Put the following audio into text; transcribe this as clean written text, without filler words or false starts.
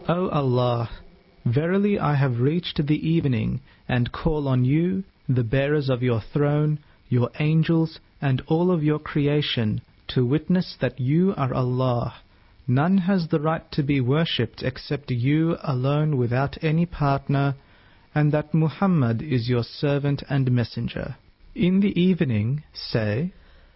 O Allah, verily I have reached the evening and call on you, the bearers of your throne, your angels, and all of your creation, to witness that you are Allah. None has the right to be worshipped except you alone without any partner, and that Muhammad is your servant and messenger. In the evening, say,